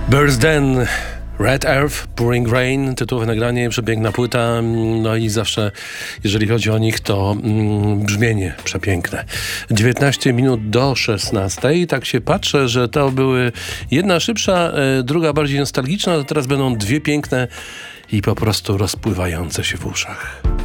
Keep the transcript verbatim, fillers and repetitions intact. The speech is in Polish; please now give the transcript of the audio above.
Birds Den, Red Earth, Pouring Rain, tytułowe nagranie, przepiękna płyta, no i zawsze, jeżeli chodzi o nich, to mm, brzmienie przepiękne. dziewiętnaście minut do szesnastej, tak się patrzę, że to były jedna szybsza, e, druga bardziej nostalgiczna, to teraz będą dwie piękne i po prostu rozpływające się w uszach.